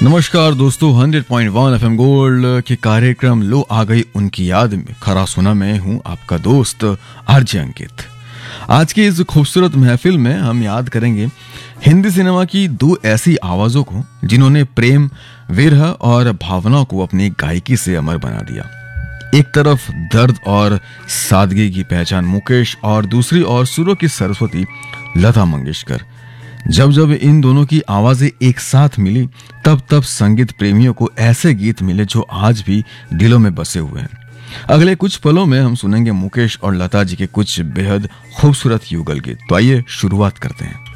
नमस्कार दोस्तों, 100.1 FM gold के कार्यक्रम लो आ गई उनकी याद में खरा सुना मैं हूं आपका दोस्त आरजे अंकित। आज की इस खूबसूरत महफिल में हम याद करेंगे हिंदी सिनेमा की दो ऐसी आवाजों को जिन्होंने प्रेम, विरह और भावनाओं को अपनी गायकी से अमर बना दिया। एक तरफ दर्द और सादगी की पहचान मुकेश और दूसरी ओर सुरों की सरस्वती लता मंगेशकर। जब जब इन दोनों की आवाजें एक साथ मिली तब तब संगीत प्रेमियों को ऐसे गीत मिले जो आज भी दिलों में बसे हुए हैं। अगले कुछ पलों में हम सुनेंगे मुकेश और लता जी के कुछ बेहद खूबसूरत युगल गीत। तो आइए शुरुआत करते हैं।